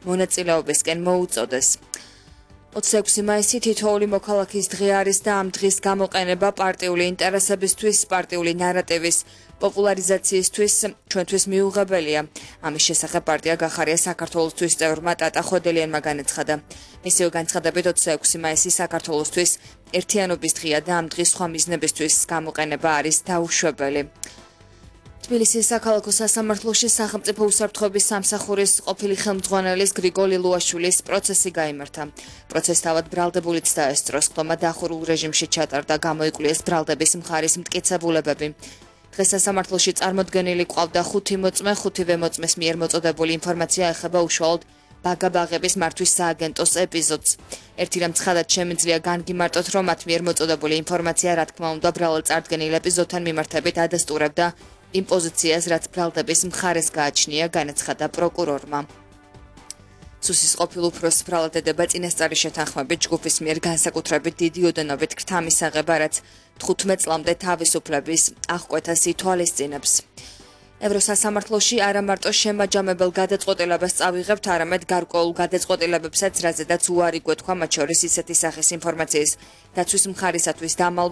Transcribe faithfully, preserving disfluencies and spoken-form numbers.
მონაწილეობისკენ მოუწოდეს. ოცდაექვსი მაისი თითოეული მოქალაქის დღე არის და ამ დღის გამოყენება პარტიული ინტერესებისთვის, პარტიული ნარატივის პოპულარიზაციისთვის ჩვენთვის მიუღებელია. ამის შესახებ პარტია გახარია საქართველოსთვის წევრმა ტატა ხოდელიანმა განაცხადა. მისივე განცხადებით ოცდაექვსი მაისი საქართველოსთვის ერთიანობის დღეა და ამ დღის სხვა მიზნებისთვის გამოყენება არის დაუშვებელი. თბილისის საქალაქო სასამართლოში სახელმწიფო უსაფრთხოების სამსახურის ყოფილი ხელმძღვანელის გრიგოლი ლუაშვილის პროცესი გაიმართა. პროცესს თავად ბრალდებულიც დაესწრო, ხდომა დახურულ რეჟიმში ჩატარდა, გამოიკვლიეს ბრალდების მხარის მტკიცებულებები. დღეს სასამართლოში წარმოდგენილი ყავდა ხუთი მოწმე, ხუთივე მოწმეს მიერ მოწოდებული ინფორმაცია ეხება უშუალოდ ბაგაბაღების მართვის სააგენტოს ეპიზოდს. ერთი რამ ცხადად შემიძლია განგიმარტოთ, რომ მათ მიერ მოწოდებული ინფორმაცია, რა თქმა უნდა, ბრალად წარდგენილ ეპიზოდთან მიმართებით ადასტურებდა იმ პოზიციას, რაც ბრალდების მხარეს გააჩნია, განაცხადა პროკურორმა. სუსის ყოფილ უფროსს ბრალად ედება წინასწარი შეთანხმებით ჯგუფის მიერ განსაკუთრებით დიდი ოდენობით ქრთა მისაღება, რაც თხუთმეტ წლამდე თავისუფლების აღკვეთას ითვალისწინებს. ევროსასამართლოში არა მარტო შემაჯამებელ გადაწყვეტილებას წავიღებთ, არამედ გარკვეულ გადაწყვეტილებებსაც, რაზედაც უარი გვეთქვა, მათ შორის ისეთი სახის ინფორმაციის დაცვის მხარისათვის დამალვა